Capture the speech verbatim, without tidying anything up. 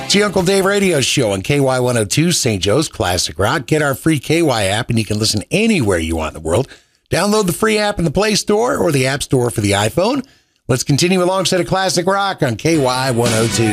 It's the Uncle Dave Radio Show on K Y one oh two, Saint Joe's Classic Rock. Get our free K Y app, and you can listen anywhere you want in the world. Download the free app in the Play Store or the App Store for the iPhone. Let's continue alongside a Classic Rock on K Y one oh two.